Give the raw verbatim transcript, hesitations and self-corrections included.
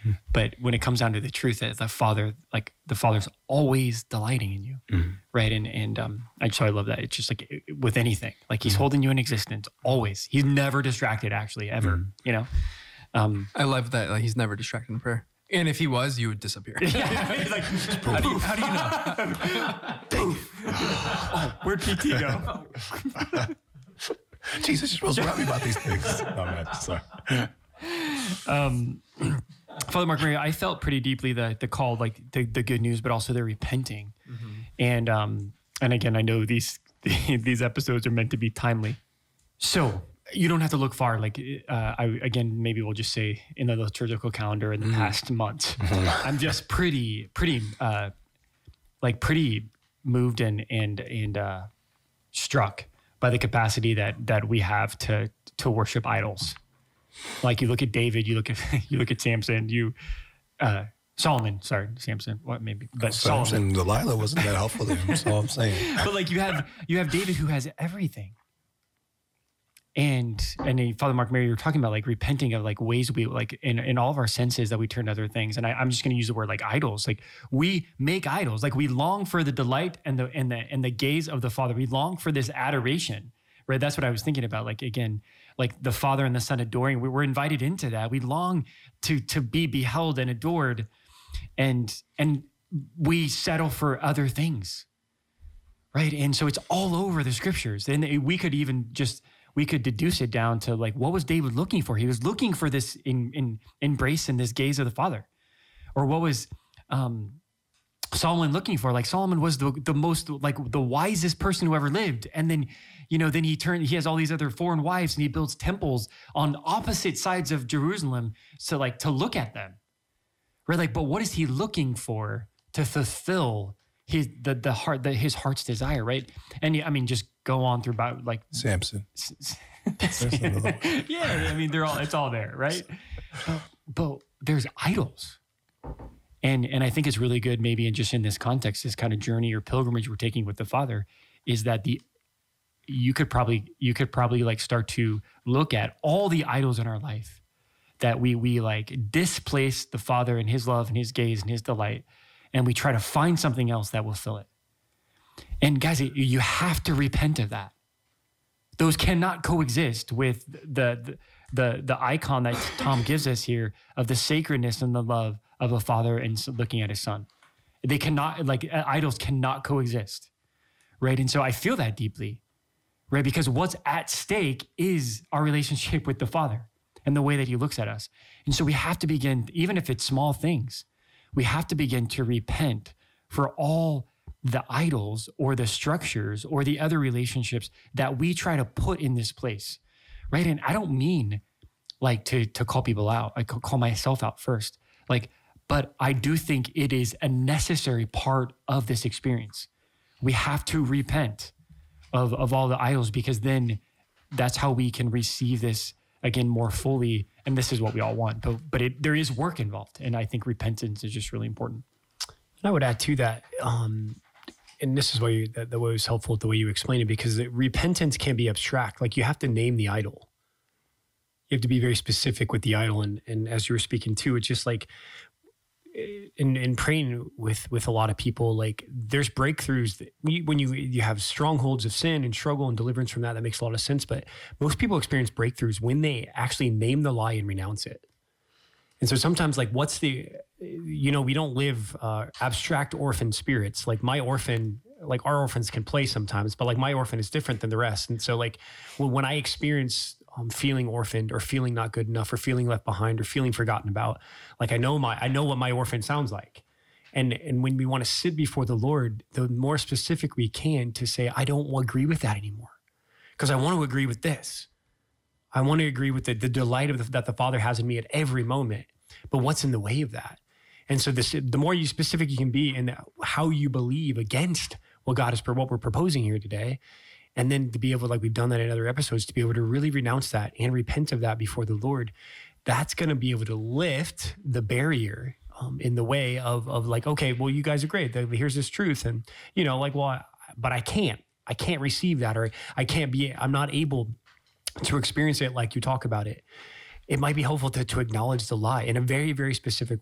Mm-hmm. But when it comes down to the truth that the Father, like the Father's always delighting in you, mm-hmm. right? And and um, I just I love that. It's just like it, with anything, like He's mm-hmm. holding you in existence always. He's never distracted, actually, ever. Mm-hmm. You know. Um, I love that. Like He's never distracted in prayer. And if He was, you would disappear. Yeah, he's like, how do you, how do you know? Dang it. Oh, where'd P T go? Jesus, you're supposed to tell me about these things. Oh, man, sorry. Um, Father Mark Maria, I felt pretty deeply the the call, like the, the good news, but also the repenting. Mm-hmm. And um, and again, I know these these episodes are meant to be timely, so you don't have to look far. Like uh, I again, maybe we'll just say in the liturgical calendar in the mm-hmm. past month, mm-hmm. I'm just pretty pretty uh, like pretty moved and and and uh, struck by the capacity that that we have to to worship idols. Like you look at David, you look at you look at Samson, you uh, Solomon. Sorry, Samson. What maybe, but Samson, Solomon. Delilah wasn't that helpful to him. That's all I'm saying. But like you have you have David who has everything, and and then Father Mark Mary, you're talking about like repenting of like ways we like in in all of our senses that we turn to other things. And I, I'm just going to use the word like idols. Like we make idols. Like we long for the delight and the and the and the gaze of the Father. We long for this adoration. Right. That's what I was thinking about. Like, again, like the Father and the Son adoring, we were invited into that. We long to, to be beheld and adored, and, and we settle for other things. Right. And so it's all over the scriptures. And we could even just, we could deduce it down to like, what was David looking for? He was looking for this in, in embrace and this gaze of the Father. Or what was, um, Solomon looking for? Like Solomon was the the most like the wisest person who ever lived, and then you know then he turned he has all these other foreign wives and he builds temples on opposite sides of Jerusalem so like to look at them, right? Like, but what is he looking for to fulfill his the the heart the, his heart's desire, right? And I mean, just go on through about like Samson. Yeah, I mean they're all it's all there, right? But there's idols. And and I think it's really good maybe in just in this context, this kind of journey or pilgrimage we're taking with the Father, is that the you could probably you could probably like start to look at all the idols in our life that we we like displace the Father and His love and His gaze and His delight, and we try to find something else that will fill it. And guys, you have to repent of that. Those cannot coexist with the the the, the icon that Tom gives us here of the sacredness and the love of a Father and looking at His Son. They cannot, like idols cannot coexist, right? And so I feel that deeply, right? Because what's at stake is our relationship with the Father and the way that He looks at us. And so we have to begin, even if it's small things, we have to begin to repent for all the idols or the structures or the other relationships that we try to put in this place, right? And I don't mean like to, to call people out. I call myself out first. Like, but I do think it is a necessary part of this experience. We have to repent of, of all the idols, because then that's how we can receive this again more fully. And this is what we all want. But but it, there is work involved. And I think repentance is just really important. And I would add to that, um, and this is why you, that, that was helpful the way you explained it, because the repentance can be abstract. Like you have to name the idol. You have to be very specific with the idol. And, and as you were speaking too, it's just like, in, in praying with, with a lot of people, like there's breakthroughs that we, when you, you have strongholds of sin and struggle and deliverance from that, that makes a lot of sense. But most people experience breakthroughs when they actually name the lie and renounce it. And so sometimes like, what's the, you know, we don't live uh, abstract orphan spirits. Like my orphan, like our orphans can play sometimes, but like my orphan is different than the rest. And so like when, when I experience um, feeling orphaned or feeling not good enough or feeling left behind or feeling forgotten about, like I know my, I know what my orphan sounds like. And, and when we want to sit before the Lord, the more specific we can to say, I don't agree with that anymore because I want to agree with this. I want to agree with the, the delight of the, that the Father has in me at every moment. But what's in the way of that? And so this, the more you specific you can be in how you believe against what God is, what we're proposing here today, and then to be able, like we've done that in other episodes, to be able to really renounce that and repent of that before the Lord, that's going to be able to lift the barrier um, in the way of, of like, okay, well, you guys are great. Here's this truth. And, you know, like, well, but I can't, I can't receive that, or I can't be, I'm not able to experience it like you talk about it. it might be helpful to, to acknowledge the lie in a very, very specific